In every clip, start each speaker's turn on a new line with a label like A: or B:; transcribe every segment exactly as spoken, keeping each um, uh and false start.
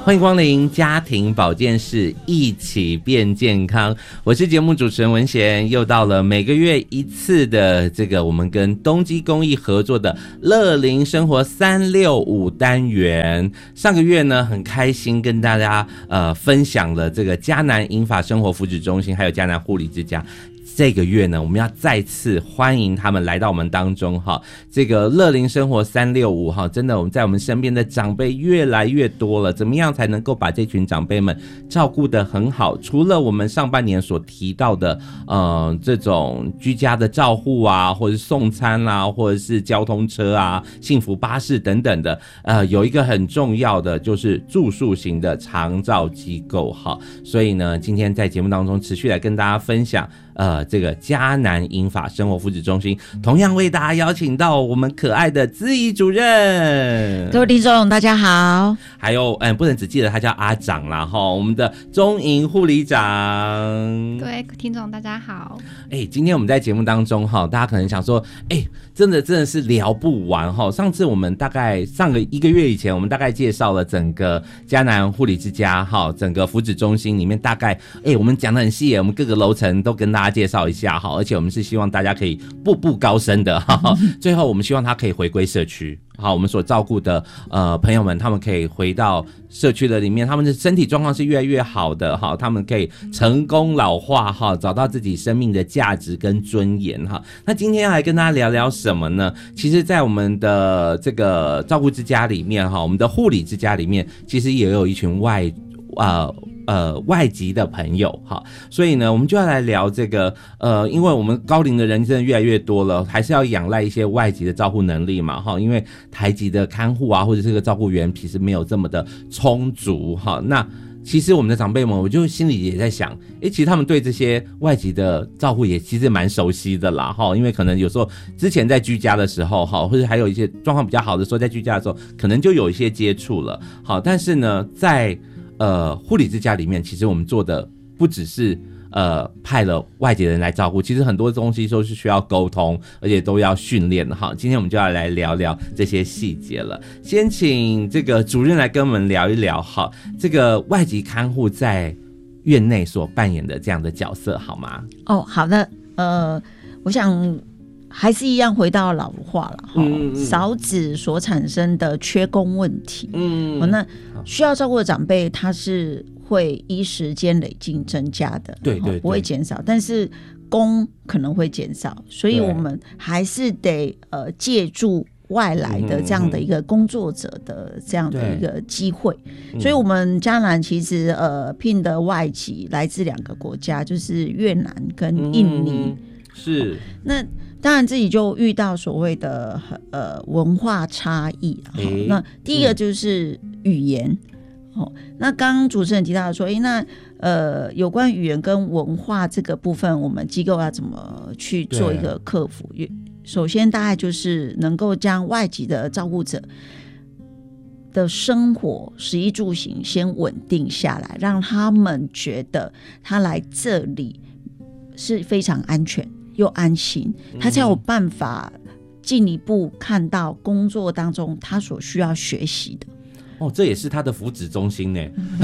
A: 欢迎光临家庭保健室，一起变健康。我是节目主持人文贤，又到了每个月一次的这个我们跟东基公益合作的乐龄生活三六五单元。上个月呢，很开心跟大家呃分享了这个嘉南银发生活福祉中心，还有嘉南护理之家。这个月呢，我们要再次欢迎他们来到我们当中哈。这个乐龄生活三六五哈，真的我们在我们身边的长辈越来越多了，怎么样才能够把这群长辈们照顾得很好？除了我们上半年所提到的，呃，这种居家的照护啊，或者是送餐啊，或者是交通车啊、幸福巴士等等的，呃，有一个很重要的就是住宿型的长照机构哈。所以呢，今天在节目当中持续来跟大家分享。呃，这个嘉南银发生活福祉中心同样为大家邀请到我们可爱的姿怡主任。
B: 各位听众大家好。
A: 还有嗯，不能只记得他叫阿长啦齁，我们的钟莹护理长。
C: 各位听众大家好。
A: 哎，今天我们在节目当中齁，大家可能想说，哎，真的真的是聊不完齁。上次我们大概上个一个月以前，我们大概介绍了整个嘉南护理之家齁，整个福祉中心里面大概，哎，我们讲得很细耶，我们各个楼层都跟大家介绍一下哈，而且我们是希望大家可以步步高升的哈。最后我们希望他可以回归社区，好，我们所照顾的呃朋友们，他们可以回到社区的里面，他们的身体状况是越来越好的哈，他们可以成功老化哈，找到自己生命的价值跟尊严哈。那今天要来跟大家聊聊什么呢？其实，在我们的这个照顾之家里面哈，我们的护理之家里面，其实也有一群外呃。呃，外籍的朋友哈，所以呢，我们就要来聊这个呃，因为我们高龄的人真的越来越多了，还是要仰赖一些外籍的照护能力嘛哈，因为台籍的看护啊，或者是个照顾员，其实没有这么的充足哈。那其实我们的长辈们，我就心里也在想，诶，其实他们对这些外籍的照顾也其实蛮熟悉的啦哈，因为可能有时候之前在居家的时候哈，或者还有一些状况比较好的时候，在居家的时候，可能就有一些接触了。好，但是呢，在呃，护理之家里面，其实我们做的不只是呃派了外籍人来照顾，其实很多东西都是需要沟通，而且都要训练的哈。今天我们就要来聊聊这些细节了。先请这个主任来跟我们聊一聊哈，这个外籍看护在院内所扮演的这样的角色好吗？
B: 哦，好的，呃，我想还是一样回到老话了哈，嗯嗯、少子所产生的缺工问题，嗯，哦、那需要照顾的长辈，他是会依时间累进增加的，
A: 对 对, 对，
B: 不会减少，但是工可能会减少，所以我们还是得呃借助外来的这样的一个工作者的这样的一个机会，嗯、所以我们嘉南其实呃聘的外籍来自两个国家，就是越南跟印尼，嗯、
A: 是、哦、
B: 那。当然自己就遇到所谓的呃文化差异，欸、那第一个就是语言，嗯、那刚刚主持人提到说，欸、那呃有关语言跟文化这个部分，我们机构要怎么去做一个克服？首先大概就是能够将外籍的照顾者的生活食衣住行先稳定下来，让他们觉得他来这里是非常安全又安心，他才有办法进一步看到工作当中他所需要学习的。
A: 哦，这也是他的福祉中心呢。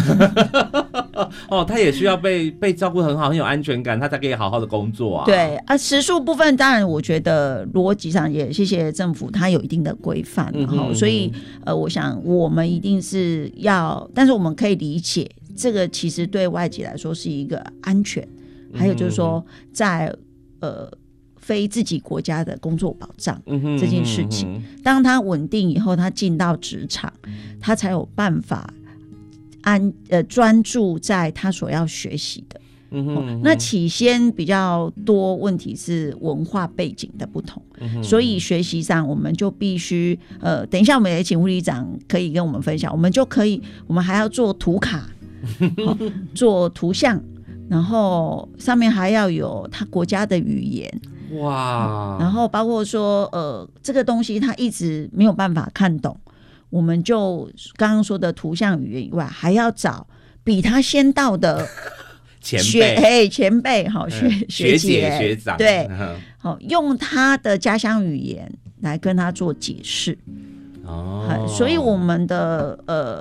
A: 哦，他也需要被被照顾很好，很有安全感，他才可以好好的工作啊。
B: 对啊，时数部分当然我觉得逻辑上也谢谢政府，它有一定的规范，嗯哼嗯哼，所以呃，我想我们一定是要，但是我们可以理解，这个其实对外籍来说是一个安全，还有就是说在呃，非自己国家的工作保障这件事情，嗯嗯嗯、当他稳定以后，他进到职场，他才有办法安呃专注在他所要学习的。嗯哼嗯哼哦、那起先比较多问题是文化背景的不同，嗯哼嗯哼所以学习上我们就必须呃，等一下我们也请护理长可以跟我们分享，我们就可以，我们还要做图卡，哦、做图像。然后上面还要有他国家的语言，哇！然后包括说，呃，这个东西他一直没有办法看懂，我们就刚刚说的图像语言以外，还要找比他先到的
A: 前辈，
B: 嘿，前辈，好学
A: 学姐学长，
B: 对，好用他的家乡语言来跟他做解释。哦，所以我们的呃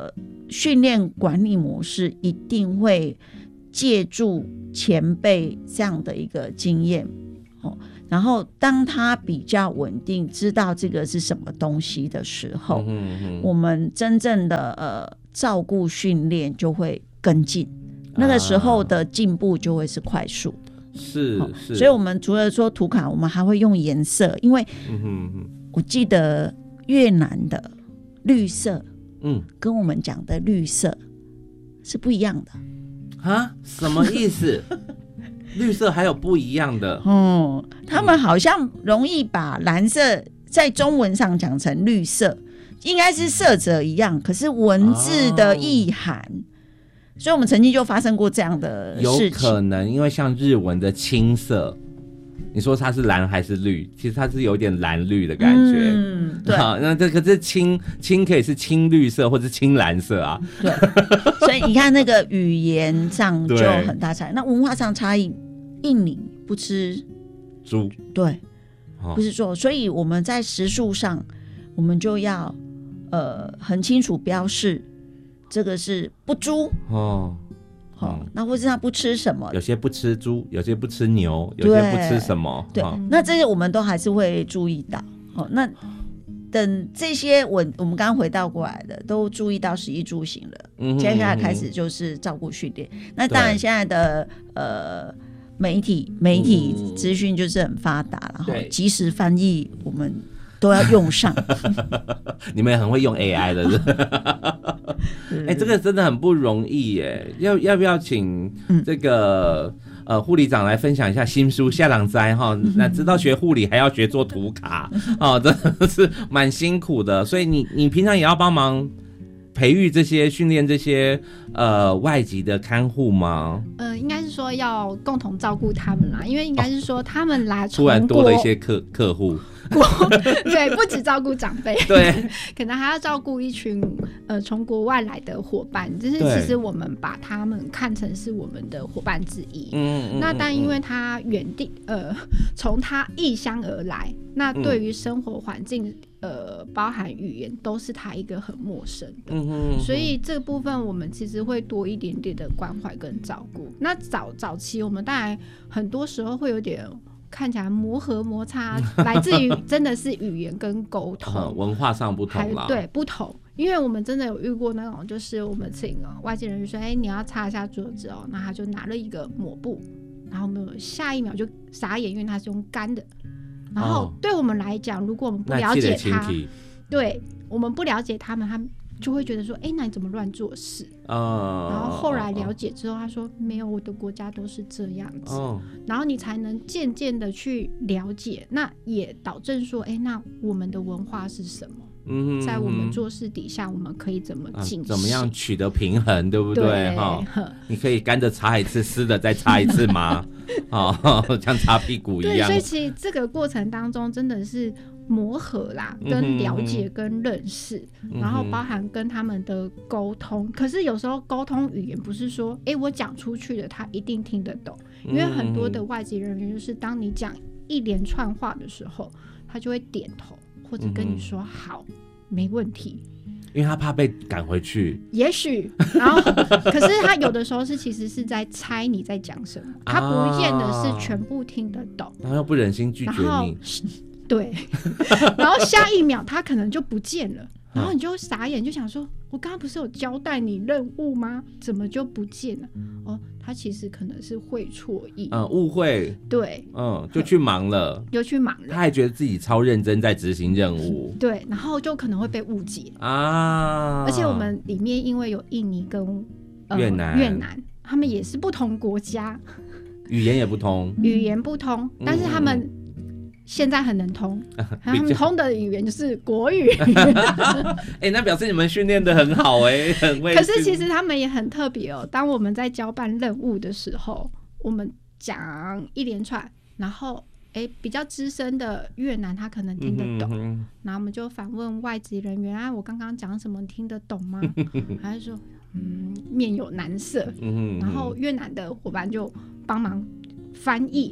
B: 训练管理模式一定会借助前辈这样的一个经验、哦、然后当他比较稳定，知道这个是什么东西的时候，嗯嗯我们真正的呃照顾训练就会跟进，那个时候的进步就会是快速的。
A: 是是，
B: 所以我们除了说图卡，我们还会用颜色，因为我记得越南的绿色，嗯，跟我们讲的绿色是不一样的。
A: 啊？什么意思？绿色还有不一样的？
B: 嗯，他们好像容易把蓝色在中文上讲成绿色，应该是色泽一样，可是文字的意涵。哦，所以我们曾经就发生过这样的事情，有
A: 可能因为像日文的青色，你说它是蓝还是绿，其实它是有点蓝绿的感觉。嗯，对。好，那这可是青青可以是青绿色或是青蓝色啊。
B: 对，所以你看那个语言上就很大差异，那文化上差异，印尼不吃
A: 猪，
B: 对，不是说，所以我们在食宿上，我们就要呃很清楚标示。这个是不猪哦，好、嗯，那或是他不吃什么？
A: 有些不吃猪，有些不吃牛，有些不吃什么？
B: 对，哦、那这些我们都还是会注意到。好，那等这些我我们刚刚回到过来的都注意到食衣住行了，嗯、接下来开始就是照顾训练。那当然现在的呃媒体媒体资讯就是很发达，然后即时翻译我们都要用上。
A: 你们也很会用 A I 的是哎、欸，这个真的很不容易耶，要要不要请这个、嗯、呃护理长来分享一下新书《下朗哉》哈？那知道学护理还要学做图卡哦，真的是蛮辛苦的，所以你你平常也要帮忙培育这些、训练这些呃外籍的看护吗？
C: 呃，应该是说要共同照顾他们啦，因为应该是说他们来从
A: 突然多了一些客客户。
C: 对，不只照顾长辈，
A: 对，
C: 可能还要照顾一群呃从国外来的伙伴，就是其实我们把他们看成是我们的伙伴之一。嗯嗯。那但因为他远地呃从他异乡而来，那对于生活环境、嗯、呃包含语言都是他一个很陌生的，嗯哼，所以这部分我们其实会多一点点的关怀跟照顾。那早早期我们当然很多时候会有点。看起来磨合摩擦来自于真的是语言跟沟通、
A: 嗯、文化上不同啦，
C: 对，不同。因为我们真的有遇过那种，就是我们请外籍人员说，哎、欸，你要擦一下桌子哦，那他就拿了一个抹布，然后我们下一秒就傻眼，因为他是用干的。然后对我们来讲，如果我们不了解他，对我们不了解他们，他们就会觉得说，哎、欸，那你怎么乱做事？哦、然后后来了解之后，他说没有，我的国家都是这样子。哦、然后你才能渐渐的去了解，那也导正说，哎、欸，那我们的文化是什么？嗯，在我们做事底下，我们可以怎么进行、啊？
A: 怎么样取得平衡，对不对？哈，你可以干的擦一次，湿的再擦一次吗？哦，像擦屁股一样。
C: 对，所以其实这个过程当中真的是。磨合啦，跟了解跟认识、嗯、然后包含跟他们的沟通、嗯、可是有时候沟通语言不是说哎、欸，我讲出去的他一定听得懂，因为很多的外籍人员就是当你讲一连串话的时候，他就会点头或者跟你说、嗯、好，没问题，
A: 因为他怕被赶回去，
C: 也许，然后可是他有的时候是其实是在猜你在讲什么，他不见得是全部听得懂，
A: 然后又不忍心拒绝你，
C: 对，然后下一秒他可能就不见了，然后你就傻眼，就想说我刚刚不是有交代你任务吗？怎么就不见了？哦，他其实可能是会错意，
A: 嗯，误会，
C: 对，
A: 嗯，就去忙了，
C: 就去忙了，
A: 他还觉得自己超认真在执行任务，
C: 对，然后就可能会被误解啊。而且我们里面因为有印尼跟、呃、越南，越南他们也是不同国家，
A: 语言也不同，
C: 语言不同，但是他们、嗯。现在很能通，他们通的语言就是国语。
A: 哎、欸，那表示你们训练的很好哎、欸，很会。
C: 可是其实他们也很特别哦。当我们在交办任务的时候，我们讲一连串，然后哎、欸，比较资深的越南他可能听得懂，嗯、然后我们就反问外籍人员啊，我刚刚讲什么你听得懂吗？还是说嗯面有难色，嗯、然后越南的伙伴就帮忙翻译。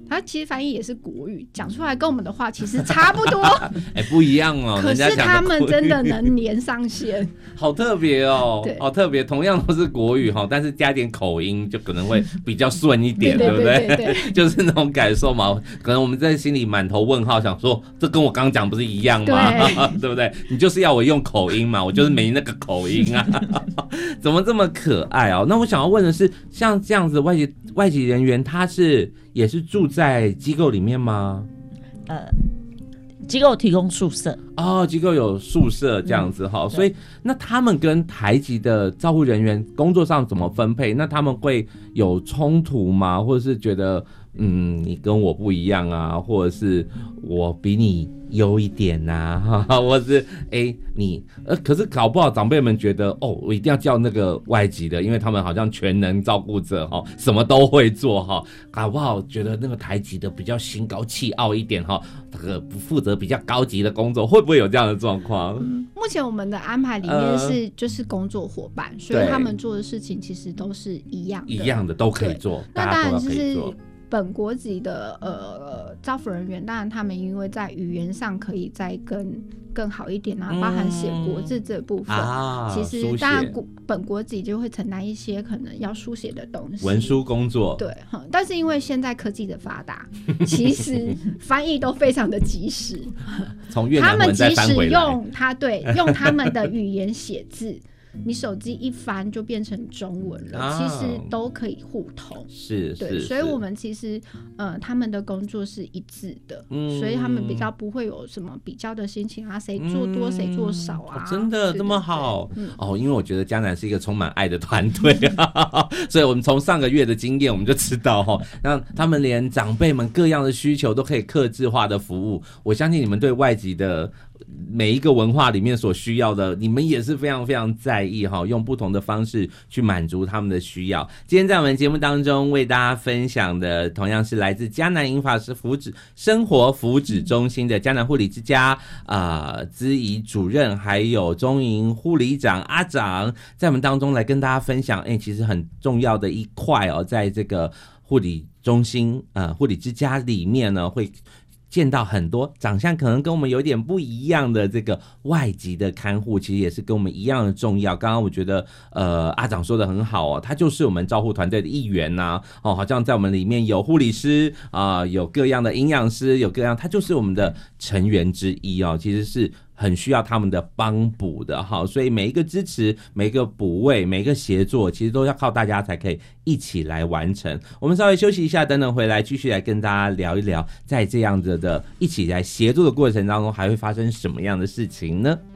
C: 它其实翻译也是国语，讲出来跟我们的话其实差不多，
A: 哎、不一样哦。
C: 可是他们真的能连上线，
A: 好特别哦，
C: 对，
A: 好特别。同样都是国语哈，但是加点口音就可能会比较顺一点，对不对？对对对，就是那种感受嘛。可能我们在心里满头问号，想说这跟我刚刚讲不是一样吗？对, 对不对？你就是要我用口音嘛，我就是没那个口音啊，怎么这么可爱哦？那我想要问的是，像这样子的外籍外籍人员，他是也是住在机构里面吗？
B: 呃，机构提供宿舍
A: 哦，机构有宿舍这样子哈、嗯，所以那他们跟台籍的照护人员工作上怎么分配？那他们会有冲突吗？或者是觉得嗯，你跟我不一样啊，或者是我比你优一点呐、啊，或者是哎、欸、你呃，可是搞不好长辈们觉得哦，我一定要叫那个外籍的，因为他们好像全能照顾者哈，什么都会做哈，搞不好觉得那个台籍的比较心高气傲一点哈，这个不负责比较高级的工作，会不会有这样的状况？
C: 嗯，目前我们的安排里面是、呃、就是工作伙伴，所以他们做的事情其实都是一样的，
A: 一样的都可以做，
C: 那当然就
A: 大家都可以做。
C: 是本国籍的呃照服人员，当然他们因为在语言上可以再更更好一点啊，包含写国字这部分，
A: 啊、
C: 其实当然本国籍就会承担一些可能要书写的东西，
A: 文书工作。
C: 对，但是因为现在科技的发达，其实翻译都非常的及时，
A: 从越南文再翻回来，
C: 他们即使用他对用他们的语言写字。你手机一翻就变成中文了、啊、其实都可以互通，
A: 是
C: 对
A: 是，
C: 所以我们其实呃他们的工作是一致的、嗯、所以他们比较不会有什么比较的心情啊，谁做多谁、嗯、做少啊、
A: 哦、真的这么好、
C: 嗯、
A: 哦，因为我觉得嘉南是一个充满爱的团队啊所以我们从上个月的经验我们就知道哈，那他们连长辈们各样的需求都可以客制化的服务，我相信你们对外籍的每一个文化里面所需要的，你们也是非常非常在意哈，用不同的方式去满足他们的需要。今天在我们节目当中为大家分享的，同样是来自嘉南银发师福祉生活福祉中心的嘉南护理之家啊资仪主任，还有中营护理长阿长，在我们当中来跟大家分享，哎，其实很重要的一块哦，在这个护理中心呃护理之家里面呢，会见到很多长相可能跟我们有点不一样的这个外籍的看护，其实也是跟我们一样的重要。刚刚我觉得呃阿长说的很好哦，他就是我们照护团队的一员呐、啊、哦，好像在我们里面有护理师啊、呃，有各样的营养师，有各样，他就是我们的成员之一哦，其实是很需要他们的帮补的哈，所以每一个支持、每一个补位、每一个协作，其实都要靠大家才可以一起来完成。我们稍微休息一下，等等回来继续来跟大家聊一聊，在这样子的一起来协作的过程当中，还会发生什么样的事情呢？